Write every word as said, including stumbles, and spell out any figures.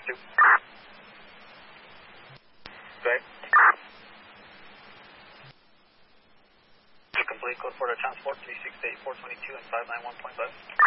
two. Great. Complete code for the transport three six eight four two two and five nine one point five.